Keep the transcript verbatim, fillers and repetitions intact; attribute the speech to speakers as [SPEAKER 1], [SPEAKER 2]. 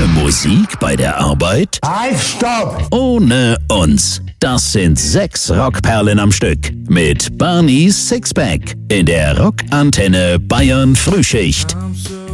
[SPEAKER 1] Ohne Musik bei der Arbeit?
[SPEAKER 2] Halt, stopp!
[SPEAKER 1] Ohne uns. Das sind sechs Rockperlen am Stück mit Barney's Sixpack in der Rockantenne Bayern Frühschicht.